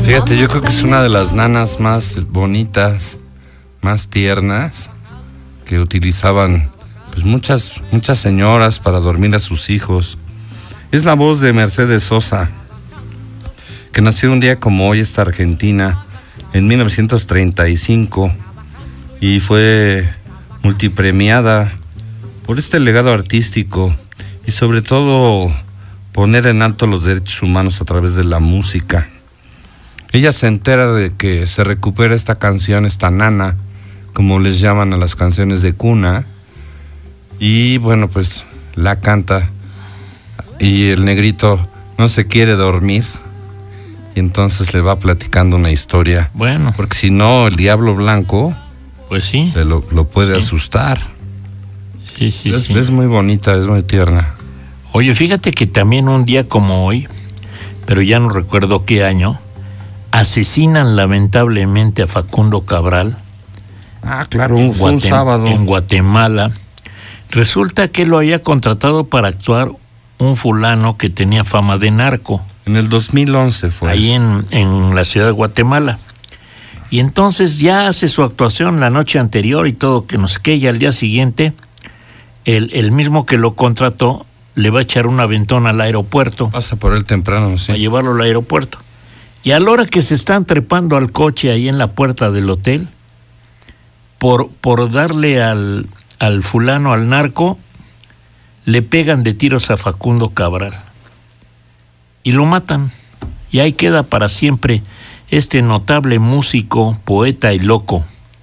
Fíjate, yo creo que es una de las nanas más bonitas, más tiernas, que utilizaban pues muchas señoras para dormir a sus hijos. Es la voz de Mercedes Sosa, que nació un día como hoy, esta argentina, en 1935, y fue multipremiada por este legado artístico y sobre todo poner en alto los derechos humanos a través de la música. Ella se entera de que se recupera esta canción, esta nana, como les llaman a las canciones de cuna, y bueno, pues la canta, y el negrito no se quiere dormir, y entonces le va platicando una historia. Bueno. Porque si no, el diablo blanco, pues sí, se lo puede asustar. Sí. Es muy bonita, es muy tierna. Oye, fíjate que también un día como hoy, pero ya no recuerdo qué año, asesinan lamentablemente a Facundo Cabral. Ah, claro, fue un sábado. En Guatemala. Resulta que lo había contratado para actuar un fulano que tenía fama de narco. En el 2011 fue. Ahí en la ciudad de Guatemala. Y entonces ya hace su actuación la noche anterior y todo, que no sé qué, y al día siguiente, el mismo que lo contrató le va a echar un aventón al aeropuerto. Pasa por él temprano, sí. A llevarlo al aeropuerto. Y a la hora que se están trepando al coche ahí en la puerta del hotel, por darle al fulano, al narco, le pegan de tiros a Facundo Cabral. Y lo matan. Y ahí queda para siempre este notable músico, poeta y loco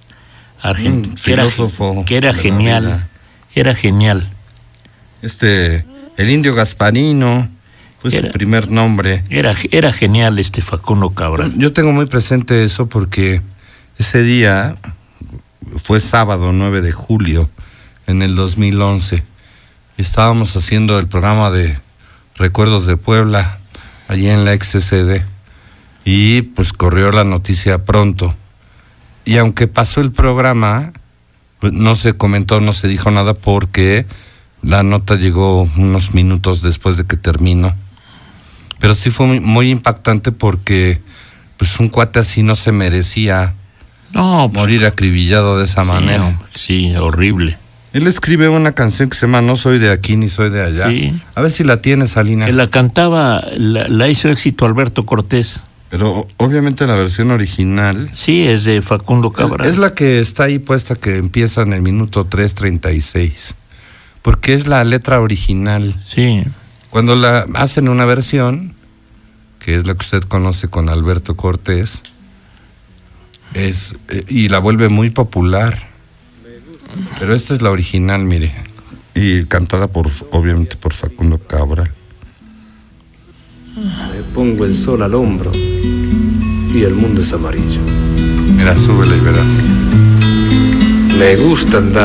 filósofo que era genial. Era genial. El Indio Gasparino fue su primer nombre. Era genial este Facundo Cabral. Yo tengo muy presente eso porque ese día fue sábado 9 de julio en el 2011. Estábamos haciendo el programa de Recuerdos de Puebla allí en la XCD y pues corrió la noticia pronto. Y aunque pasó el programa, pues no se comentó, no se dijo nada porque la nota llegó unos minutos después de que terminó. Pero sí fue muy impactante porque pues un cuate así no se merecía morir acribillado de esa manera. Sí, horrible. Él escribe una canción que se llama No soy de aquí ni soy de allá. Sí. A ver si la tienes, Alina. Él la cantaba, la hizo éxito Alberto Cortés. Pero obviamente la versión original... Sí, es de Facundo Cabral. Es la que está ahí puesta, que empieza en el minuto 3:36. Porque es la letra original. Sí. Cuando la hacen una versión, que es la que usted conoce con Alberto Cortés, y la vuelve muy popular. Pero esta es la original, mire. Y cantada obviamente por Facundo Cabral. Me pongo el sol al hombro y el mundo es amarillo. Mira, súbele y verás. Me gusta andar